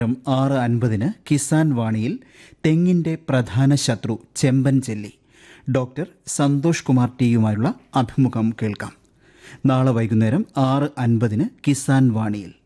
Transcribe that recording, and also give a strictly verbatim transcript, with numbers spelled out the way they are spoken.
ആറ് അൻപതിന് കിസാൻ വാണിയിൽ തെങ്ങിൻ്റെ പ്രധാന ശത്രു ചെമ്പൻ ചെല്ലി ഡോക്ടർ സന്തോഷ് കുമാർ ടിയുമായുള്ള അഭിമുഖം കേൾക്കാം. നാളെ വൈകുന്നേരം ആറ് അൻപതിന് കിസാൻ വാണിയിൽ.